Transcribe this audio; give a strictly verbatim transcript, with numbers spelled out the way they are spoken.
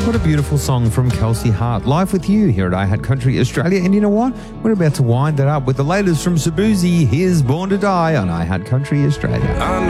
What a beautiful song from Kelsey Hart. Live with you here at I Had Country Australia. And you know what? We're about to wind it up with the latest from Shaboozey. Here's Born to Die on I Had Country Australia. I